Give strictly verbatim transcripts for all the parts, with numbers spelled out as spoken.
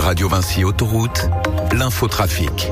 Radio Vinci Autoroute, l'infotrafic.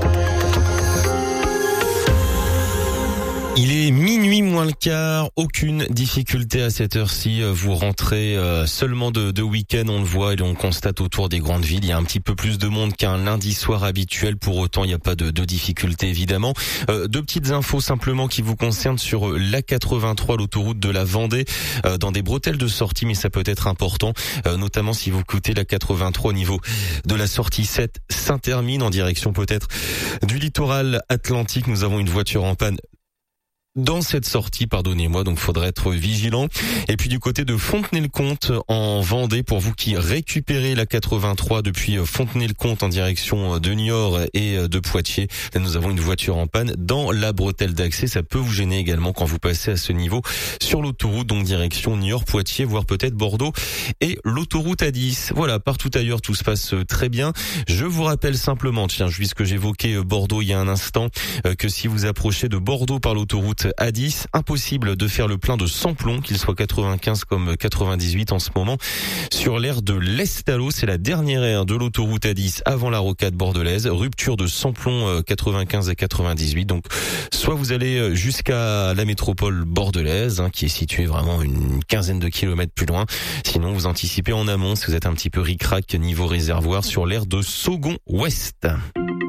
Il est minuit moins le quart, aucune difficulté à cette heure-ci. Vous rentrez seulement de, de week-end, on le voit et on constate autour des grandes villes. Il y a un petit peu plus de monde qu'un lundi soir habituel. Pour autant, il n'y a pas de, de difficulté évidemment. Euh, deux petites infos simplement qui vous concernent sur l'A quatre-vingt-trois, l'autoroute de la Vendée, euh, dans des bretelles de sortie, mais ça peut être important, euh, notamment si vous écoutez l'A quatre-vingt-trois au niveau de la sortie sept Saint-Hermine en direction peut-être du littoral atlantique. Nous avons une voiture en panne dans cette sortie, pardonnez-moi, donc faudrait être vigilant. Et puis du côté de Fontenay-le-Comte en Vendée, pour vous qui récupérez la quatre-vingt-trois depuis Fontenay-le-Comte en direction de Niort et de Poitiers, là nous avons une voiture en panne dans la bretelle d'accès. Ça peut vous gêner également quand vous passez à ce niveau sur l'autoroute, donc direction Niort-Poitiers, voire peut-être Bordeaux et l'autoroute A dix. Voilà, partout ailleurs tout se passe très bien. Je vous rappelle simplement, tiens, puisque j'évoquais Bordeaux il y a un instant, que si vous approchez de Bordeaux par l'autoroute A dix, impossible de faire le plein de samplon, qu'il soit quatre-vingt-quinze comme quatre-vingt-dix-huit en ce moment, sur l'aire de l'Estalo. C'est la dernière aire de l'autoroute A dix avant la rocade bordelaise. Rupture de samplon quatre-vingt-quinze et quatre-vingt-dix-huit. Donc, soit vous allez jusqu'à la métropole bordelaise, hein, qui est située vraiment une quinzaine de kilomètres plus loin. Sinon, vous anticipez en amont si vous êtes un petit peu ric-rac niveau réservoir sur l'aire de Saugon Ouest.